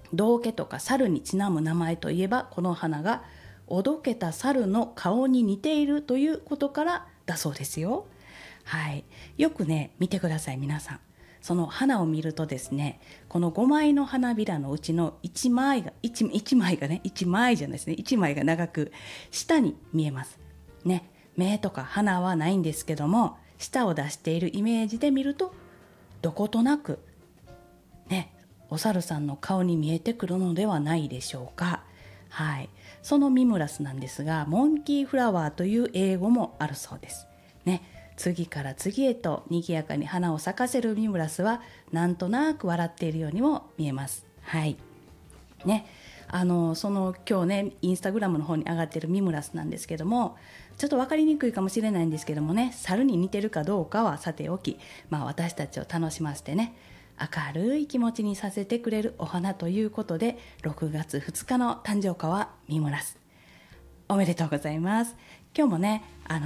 道化とか猿にちなむ名前といえば、この花がおどけた猿の顔に似ているということからだそうですよ。はい、よくね見てください皆さん。その花を見るとですね、この5枚の花びらのうちの1枚が1枚がね、1枚じゃないですね、1枚が長く下に見えますね。目とか鼻はないんですけども、舌を出しているイメージで見るとどことなくね、お猿さんの顔に見えてくるのではないでしょうか。はい、そのミムラスなんですが、モンキーフラワーという英語もあるそうですね。次から次へと賑やかに花を咲かせるミムラスはなんとなく笑っているようにも見えます。はいね、その今日ねインスタグラムの方に上がっているミムラスなんですけども、ちょっと分かりにくいかもしれないんですけどもね、猿に似てるかどうかはさておき、私たちを楽しませてね、明るい気持ちにさせてくれるお花ということで、6月2日の誕生花はミムラス、おめでとうございます。今日もね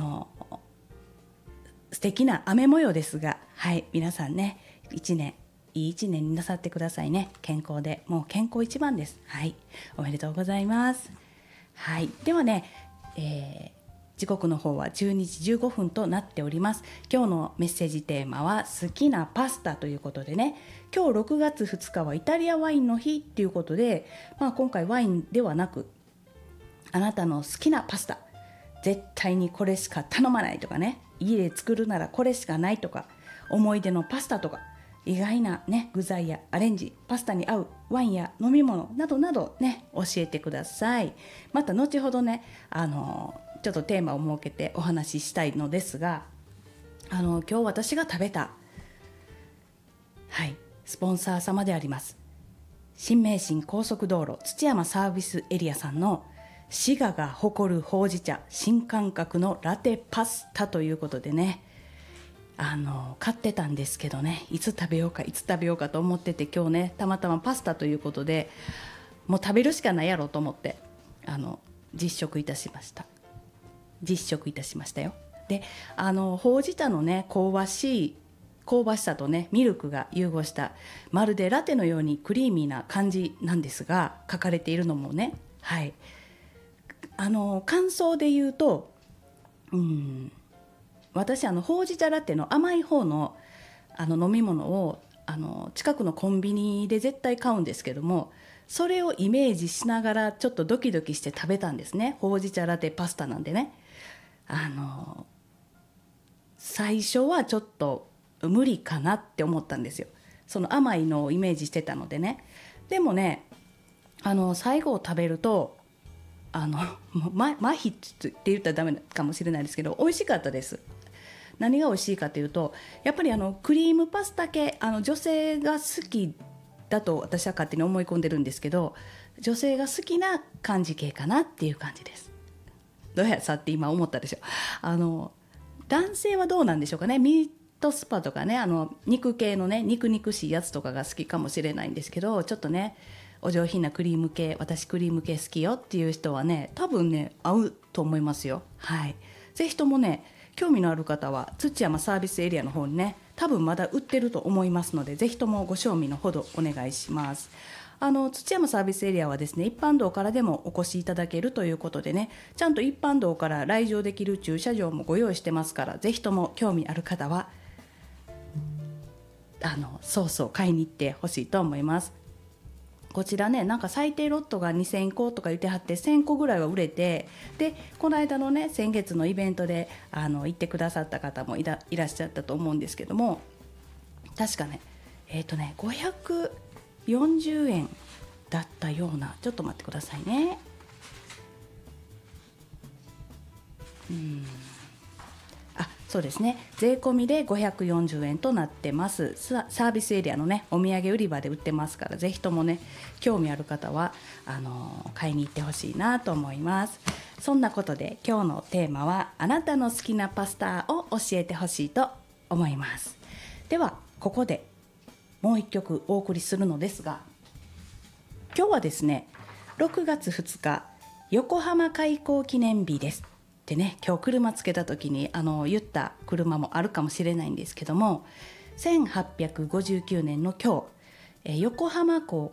素敵な雨模様ですが、はい、皆さんねいい一年になさってくださいね。健康で、もう健康一番です。はい、おめでとうございます。はい、ではね、時刻の方は12時15分となっております。今日のメッセージテーマは好きなパスタということでね、今日6月2日はイタリアワインの日ということで、今回ワインではなく、あなたの好きなパスタ、絶対にこれしか頼まないとかね、家で作るならこれしかないとか、思い出のパスタとか、意外な、ね、具材やアレンジ、パスタに合うワインや飲み物などなどね、教えてください。また後ほどね、ちょっとテーマを設けてお話ししたいのですが、今日私が食べた、はい、スポンサー様であります新名神高速道路土山サービスエリアさんの滋賀が誇るほうじ茶新感覚のラテパスタということでね、買ってたんですけどね、いつ食べようかと思ってて、今日ねたまたまパスタということで、もう食べるしかないやろうと思って実食いたしましたよ。でほうじ茶のね香ばしさとねミルクが融合した、まるでラテのようにクリーミーな感じなんですが、書かれているのもね、はい、感想で言うと、私ほうじ茶ラテの甘い方の飲み物を近くのコンビニで絶対買うんですけども、それをイメージしながらちょっとドキドキして食べたんですね。ほうじ茶ラテパスタなんでね、最初はちょっと無理かなって思ったんですよ。その甘いのをイメージしてたのでね。でもね最後を食べると麻痺って言ったらダメかもしれないですけど、美味しかったです。何が美味しいかというと、やっぱりクリームパスタ系、女性が好きだと私は勝手に思い込んでるんですけど、女性が好きな感じ系かなっていう感じです。どうやさって今思ったでしょ。男性はどうなんでしょうかね。ミートスパとかね、肉系のね肉々しいやつとかが好きかもしれないんですけど、ちょっとねお上品なクリーム系、私クリーム系好きよっていう人はね、多分ね合うと思いますよ。はい、ぜひともね興味のある方は土山サービスエリアの方にね、多分まだ売ってると思いますので、ぜひともご賞味のほどお願いします。土山サービスエリアはですね、一般道からでもお越しいただけるということでね、ちゃんと一般道から来場できる駐車場もご用意してますから、ぜひとも興味ある方はそう買いに行ってほしいと思います。こちらね、なんか最低ロットが2000個とか言ってはって、1000個ぐらいは売れて、でこの間のね先月のイベントで行ってくださった方もいらっしゃったと思うんですけども、確かね540円だったような、ちょっと待ってくださいね。そうですね、税込みで540円となってます。サービスエリアのねお土産売り場で売ってますから、ぜひともね興味ある方は買いに行ってほしいなと思います。そんなことで今日のテーマは、あなたの好きなパスタを教えてほしいと思います。ではここでもう一曲お送りするのですが、今日はですね6月2日横浜開港記念日ですってね、今日車つけた時に言った車もあるかもしれないんですけども、1859年の今日、横浜港